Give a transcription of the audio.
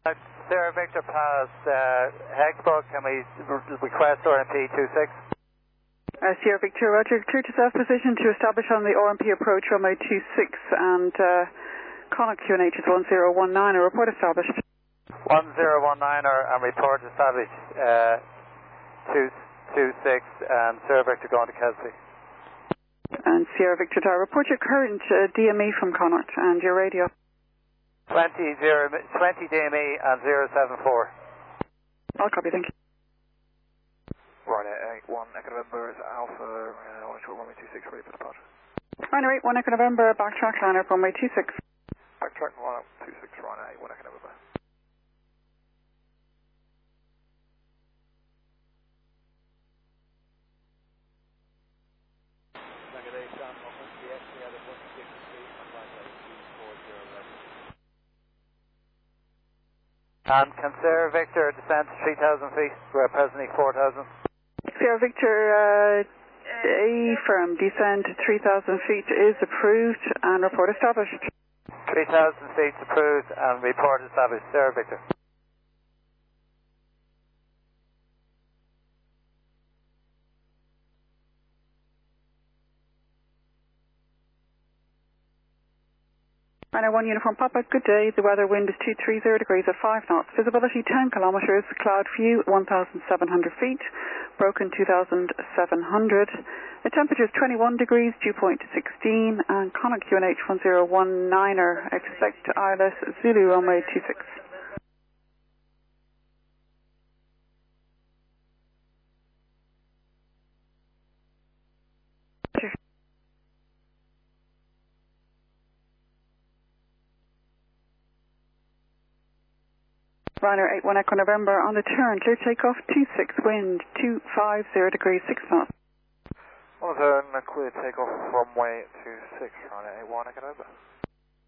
Sierra Victor past Hexbug, can we request RMP 26? Sierra Victor, Roger, clear to self-position to establish on the RMP approach runway 26 and Connacht QNH is 1019, a report established. 1019 and report established 226 and Sierra Victor going to Keswick. And Sierra Victor Tower, report your current DME from Connacht and your radio. 20 DME and 074. I'll copy, thank you. Ryanair 81 Echo November is Alpha, runway 26, ready for departure. Ryanair 81 Echo November, backtrack liner, runway 26. Backtrack line 26, Ryanair 81 Echo November. And can Sierra Victor descend to 3,000 feet? We're presently 4,000. Sierra Victor, A firm, descend to 3,000 feet is approved and report established. 3,000 feet approved and report established. Sierra Victor. Ryanair 1 Uniform Papa, good day. The weather wind is 230 degrees at 5 knots. Visibility 10 kilometres. Cloud view 1,700 feet. Broken 2,700. The temperature is 21 degrees, dew point 16. And Connacht QNH 1019er. Expect ILS Zulu runway 26. Ryanair 81 Echo November on the turn, clear takeoff 26, wind 250 degrees 6 knots. On the turn, clear takeoff runway 26, Ryanair 81 Echo November.